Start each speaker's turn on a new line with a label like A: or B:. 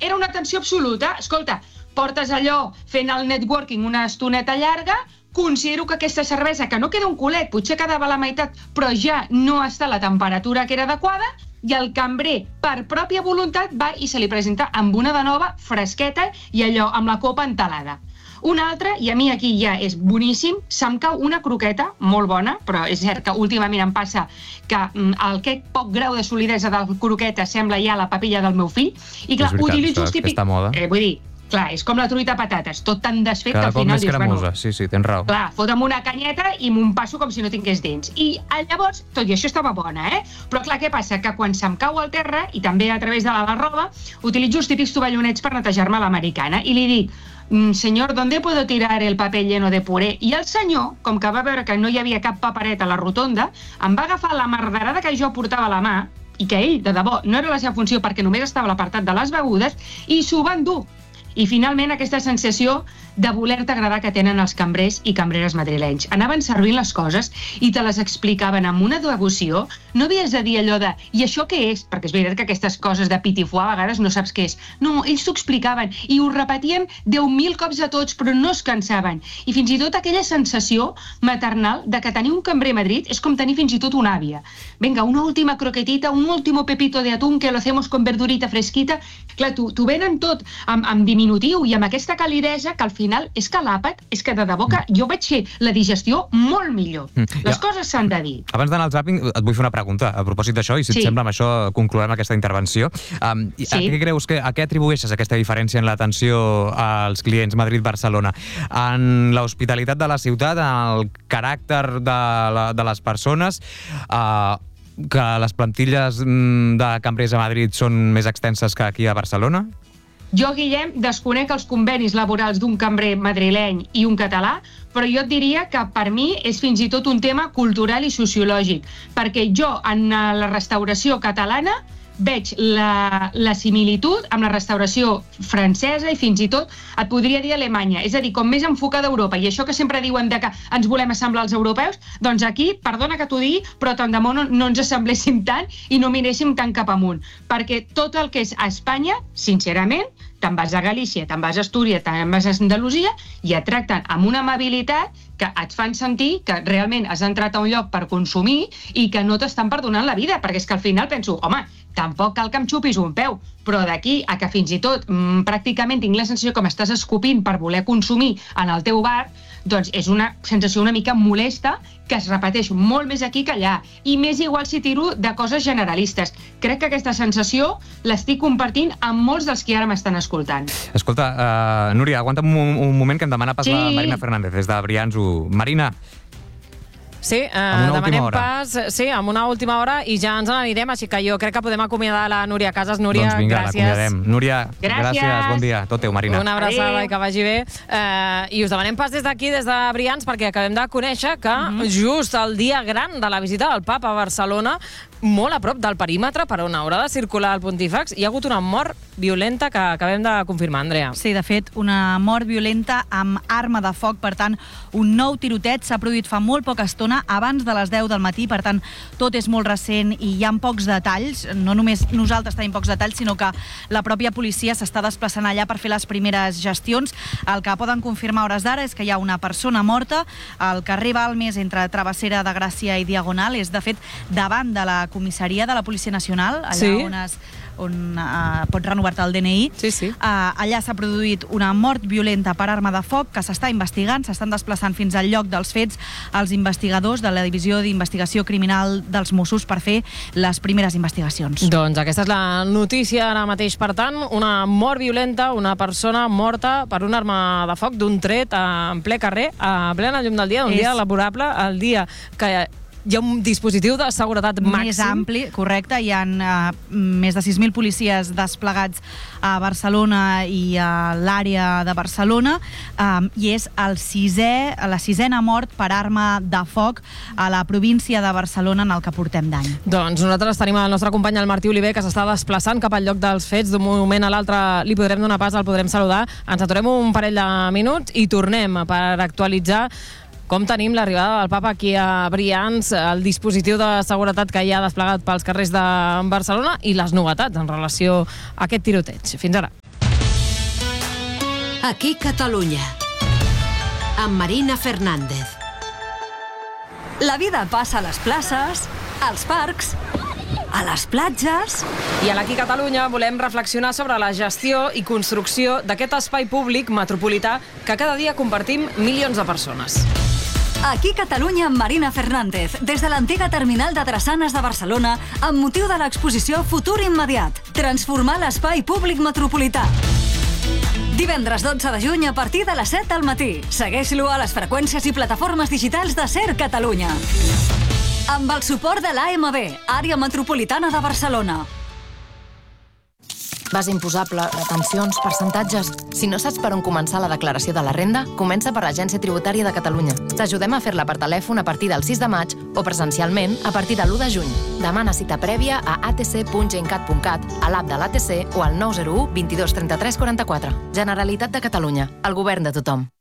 A: era una tensió absoluta. Escolta, portes allò fent el networking una estoneta llarga, considero que aquesta cervesa, que no queda un culet, potser quedava a la meitat, però ja no està a la temperatura que era adequada, i el cambrer, per pròpia voluntat, va i se li presenta amb una de nova, fresqueta, i allò amb la copa entelada. Un altre, i a mi aquí ja és boníssim, se'm cau una croqueta, molt bona, però és cert que últimament em passa que aquest poc grau de solidesa de la croqueta sembla ja la papilla del meu fill, i clar, utilitzo els típics... Vull dir, clar, és com la truita patates, tot tan desfet que al final dius, bueno...
B: Sí, tens raó.
A: Clar, fota'm una canyeta i m'ho passo com si no tingués dents. I llavors, tot i això estava bona, Però clar, què passa? Que quan se'm cau al terra, i també a través de la roba, utilitzo els típics tovallonets per netejar-me l'americana, i li dic, senyor, ¿dónde puedo tirar el paper lleno de puré? I el senyor, com que va veure que no hi havia cap paperet a la rotonda, em va agafar la merderada que jo portava a la mà, i que ell, de debò, no era la seva funció perquè només estava a l'apartat de les begudes, i s'ho va endur. I finalment aquesta sensació de voler-te agradar que tenen els cambrers i cambreres madrilenys. Anaven servint les coses i te les explicaven amb una devoció. No havies de dir allò de i això què és? Perquè és veritat que aquestes coses de pitifuar a vegades no saps què és. No, ells t'ho explicaven i ho repetien 10.000 cops a tots, però no es cansaven. I fins i tot aquella sensació maternal de que tenir un cambrer a Madrid és com tenir fins i tot una àvia. Venga, una última croquetita, un último pepito de atún que lo hacemos con verdurita fresquita. Clar, t'ho venen tot amb diminutiu i amb aquesta calidesa que al final és que l'àpat, és que de debò que jo vaig fer la digestió molt millor. Les coses s'han de dir.
B: Abans d'anar al zàping, et vull fer una pregunta a propòsit d'això, i si et sembla amb això conclourem aquesta intervenció. A què atribueixes aquesta diferència en l'atenció als clients Madrid-Barcelona? En l'hospitalitat de la ciutat, en el caràcter de les persones, que les plantilles de cambrers a Madrid són més extenses que aquí a Barcelona?
A: Jo, Guillem, desconec els convenis laborals d'un cambrer madrileny i un català, però jo et diria que per mi és fins i tot un tema cultural i sociològic, perquè jo en la restauració catalana veig la similitud amb la restauració francesa i fins i tot et podria dir Alemanya, és a dir, com més enfocada a Europa, i això que sempre diuen de que ens volem assemblar als europeus, doncs aquí, perdona que t'ho digui, però tant de bo no ens assembléssim tant i no miréssim tant cap amunt, perquè tot el que és a Espanya, sincerament, te'n vas a Galícia, te'n vas a Astúries, te'n vas a Andalusia i et tracten amb una amabilitat que et fan sentir que realment has entrat a un lloc per consumir i que no t'estan perdonant la vida, perquè és que al final penso, home, tampoc cal que em xupis un peu, però d'aquí a que fins i tot pràcticament tinc la sensació que m'estàs escopint per voler consumir en el teu bar, doncs és una sensació una mica molesta que es repeteix molt més aquí que allà, i més igual si tiro de coses generalistes. Crec que aquesta sensació l'estic compartint amb molts dels que ara m'estan escoltant.
B: Escolta, Núria, aguanta'm un moment que em demana pas la Marina Fernández des de Brians 1. Marina,
C: Sí, demanem pas amb una última hora i ja ens n'anirem, així que jo crec que podem acomiadar la Núria Casas. Núria,
B: doncs vinga,
C: gràcies.
B: L'acomiadem. Núria, gràcies, bon dia. Tot teu, Marina.
C: Una abraçada i que vagi bé. I us demanem pas des d'aquí, des de Brians, perquè acabem de conèixer que just el dia gran de la visita del Papa a Barcelona, molt a prop del perímetre per on haurà de circular el Pontífex, hi ha hagut una mort violenta que acabem de confirmar, Andrea.
D: Sí, de fet, una mort violenta amb arma de foc, per tant, un nou tiroteig s'ha produït fa molt poca estona, abans de les 10 del matí, per tant, tot és molt recent i hi ha pocs detalls, no només nosaltres tenim pocs detalls, sinó que la pròpia policia s'està desplaçant allà per fer les primeres gestions. El que poden confirmar a hores d'ara és que hi ha una persona morta al carrer Balmes, entre Travessera de Gràcia i Diagonal, és de fet davant de la comissaria de la Policia Nacional, allà on pots renovar-te el DNI. Allà s'ha produït una mort violenta per arma de foc que s'està investigant, s'estan desplaçant fins al lloc dels fets els investigadors de la Divisió d'Investigació Criminal dels Mossos per fer les primeres investigacions.
C: Doncs aquesta és la notícia ara mateix. Per tant, una mort violenta, una persona morta per una arma de foc d'un tret en ple carrer, a plena llum del dia, un dia laborable, el dia que hi ha un dispositiu de seguretat màxim.
D: Més ampli, correcte. Hi ha més de 6.000 policies desplegats a Barcelona i a l'àrea de Barcelona, i és la sisena mort per arma de foc a la província de Barcelona en el que portem d'any.
C: Doncs nosaltres tenim el nostre company, el Martí Oliver, que s'està desplaçant cap al lloc dels fets. D'un moment a l'altre li podrem donar pas, el podrem saludar. Ens aturem un parell de minuts i tornem per actualitzar com tenim l'arribada del Papa aquí a Brians, el dispositiu de seguretat que hi ha desplegat pels carrers de Barcelona i les novetats en relació a aquest tiroteig. Fins ara.
E: Aquí Catalunya, amb Marina Fernández.
F: La vida passa a les places, als parcs, a les platges...
C: I a l'Aquí Catalunya volem reflexionar sobre la gestió i construcció d'aquest espai públic metropolità que cada dia compartim milions de persones.
F: Aquí Catalunya amb Marina Fernández, des de l'antiga terminal de Drassanes de Barcelona, amb motiu de l'exposició Futur Immediat, transformar l'espai públic metropolità. Divendres 12 de juny a partir de les 7 del matí. Segueix-lo a les freqüències i plataformes digitals de SER Catalunya. Amb el suport de l'AMB, Àrea Metropolitana de Barcelona.
G: Base imposable, retencions, percentatges... Si no saps per on començar la declaració de la renda, comença per l'Agència Tributària de Catalunya. T'ajudem a fer-la per telèfon a partir del 6 de maig o presencialment a partir de l'1 de juny. Demana cita prèvia a atc.gencat.cat, a l'app de l'ATC o al 901 22 33 44. Generalitat de Catalunya, el govern de tothom.